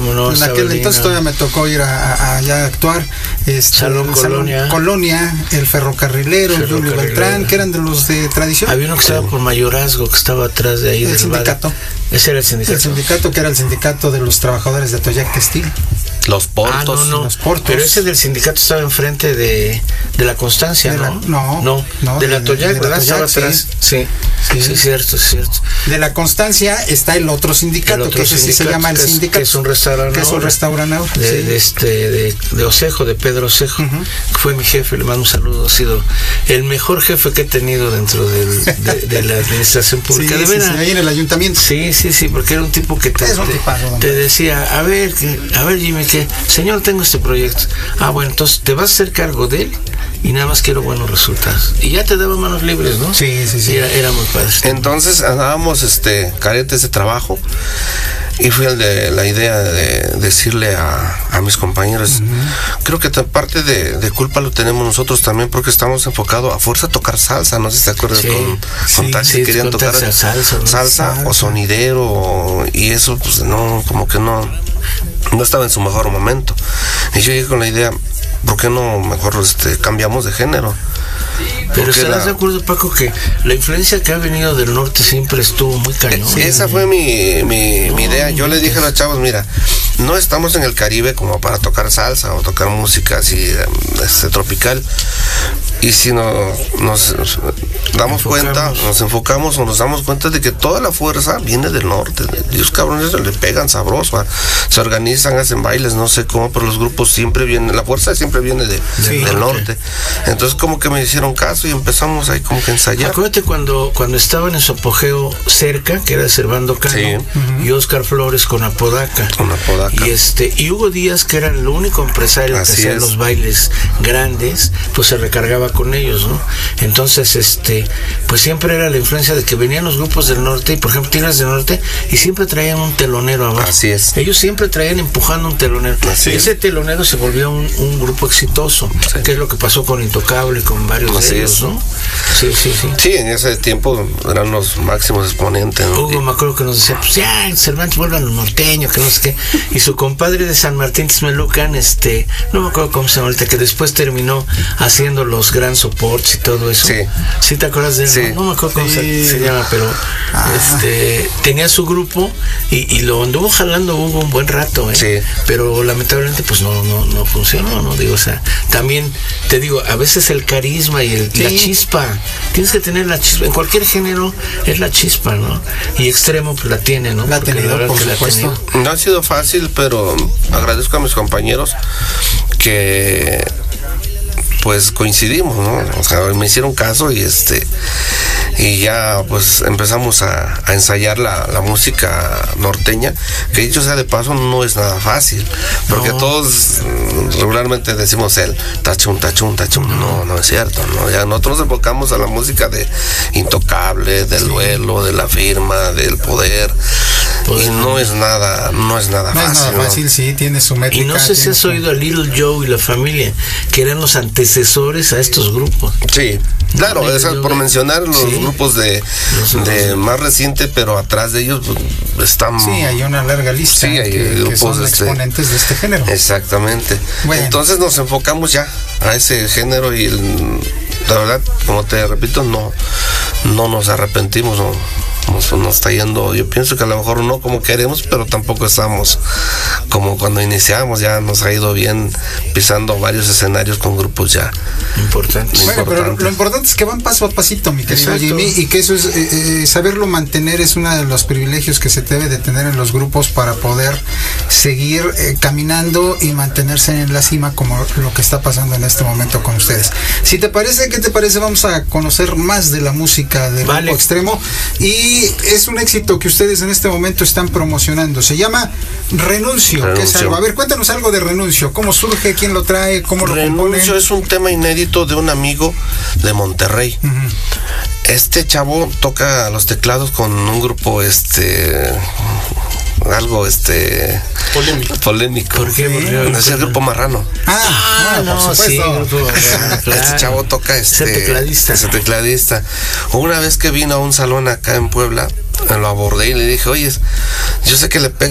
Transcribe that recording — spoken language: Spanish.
cómo no. En aquel entonces todavía me tocó ir allá a actuar. Salón Colonia, el Ferrocarrilero, Julio Beltrán, que eran de los de tradición. Había uno que estaba por Mayorazgo, que estaba atrás de ahí. El sindicato. Ese era el sindicato. El sindicato, que era el sindicato de los trabajadores de Toyac Textil. Los Portos. Los Portos. Pero ese del sindicato estaba enfrente de la Constancia, ¿no? De la Toyac, ¿verdad? Estaba atrás. Sí, cierto. De la Constancia está el otro sindicato, que ese sí se llama el sindicato. Que es un restaurante. De Osejo, de Pedro Osejo, que fue mi jefe, le mando un saludo. Ha sido el mejor jefe que he tenido dentro de la administración pública. Sí, ahí en el ayuntamiento. Sí, porque era un tipo que te decía, a ver Jimmy, señor, tengo este proyecto. Bueno, entonces te vas a hacer cargo de él y nada más quiero buenos resultados. Y ya te daba manos libres, ¿no? Sí. Era muy padre. Entonces andábamos caretes de trabajo y fui al de la idea de decirle a mis compañeros, creo que parte de culpa lo tenemos nosotros también, porque estamos enfocados a fuerza a tocar salsa. No sé si te acuerdas con Taxi, querían tocar salsa o sonidero, y eso pues no, como que no estaba en su mejor momento. Y yo llegué con la idea, ¿por qué no mejor cambiamos de género? Pero ¿estarás de acuerdo, Paco, que la influencia que ha venido del norte siempre estuvo muy cañón? Esa fue mi idea. Yo le dije a los chavos, mira, no estamos en el Caribe como para tocar salsa o tocar música así tropical. Y si nos damos cuenta, nos enfocamos o nos damos cuenta de que toda la fuerza viene del norte. Dios, cabrones, le pegan sabroso, se organizan, hacen bailes, no sé cómo, pero los grupos siempre vienen, la fuerza siempre viene del norte. Entonces como que me hicieron caso y empezamos ahí como que a ensayar. Acuérdate cuando estaban en su apogeo Cerca, que era Servando Cano, y Oscar Flores con Apodaca. Y Hugo Díaz, que era el único empresario que hacía los bailes grandes, pues se recargaba con ellos, ¿no? Entonces, pues siempre era la influencia de que venían los grupos del norte, y por ejemplo Tigres del Norte, y siempre traían un telonero abajo. Así es. Ellos siempre traían empujando un telonero. Ese telonero se volvió un grupo exitoso, que es lo que pasó con Intocable y con varios de ellos, ¿no? Sí, en ese tiempo eran los máximos exponentes, ¿no? Hugo, me acuerdo que nos decía, pues ya, Cervantes vuelve a lo norteño, que no sé qué. Y su compadre de San Martín Texmelucan, no me acuerdo cómo se llama ahorita, que después terminó haciendo los Gran Supports y todo eso. ¿Sí te acuerdas de él? Sí. No me acuerdo cómo se llama, pero tenía su grupo y lo anduvo jalando Hugo un buen rato, pero lamentablemente pues no funcionó, ¿no? Digo, o sea, también te digo, a veces el carisma y la chispa, tienes que tener la chispa, en cualquier género es la chispa, ¿no? Y Extremo pues la tiene, ¿no? La ha tenido, por supuesto. No ha sido fácil, pero agradezco a mis compañeros que pues coincidimos, ¿no? O sea, me hicieron caso y ya pues empezamos a ensayar la música norteña, que dicho sea de paso no es nada fácil, porque todos regularmente decimos el tachún, no es cierto, ¿no? Ya nosotros nos enfocamos a la música de Intocable, del Duelo, de La Firma, del Poder, y no es nada fácil. No es nada fácil, sí, tiene su métrica. Y no sé si has oído a Little Joe y La Familia, que eran los antecesores a estos grupos. Sí, claro, eso por mencionar los grupos de más reciente, pero atrás de ellos están... Sí, hay una larga lista. Sí, hay grupos que son exponentes de este género. Exactamente. Bueno. Entonces nos enfocamos ya a ese género y la verdad, como te repito, no nos arrepentimos, nos está yendo, yo pienso que a lo mejor no como queremos, pero tampoco estamos como cuando iniciamos. Ya nos ha ido bien pisando varios escenarios con grupos ya importantes. Bueno, pero lo importante es que van paso a pasito, mi querido Jimmy, y que eso es saberlo mantener es uno de los privilegios que se debe de tener en los grupos para poder seguir caminando y mantenerse en la cima, como lo que está pasando en este momento con ustedes. Si te parece, ¿qué te parece? Vamos a conocer más de la música del grupo Extremo, y es un éxito que ustedes en este momento están promocionando. Se llama Renuncio. Que es algo. A ver, cuéntanos algo de Renuncio. ¿Cómo surge? ¿Quién lo trae? ¿Cómo lo compone? Renuncio es un tema inédito de un amigo de Monterrey. Este chavo toca los teclados con un grupo algo polémico. ¿Por qué? Es el Grupo Marrano. No, por supuesto. Este chavo toca ese tecladista. Una vez que vino a un salón acá en Puebla, lo abordé y le dije, oye, yo sé que le pega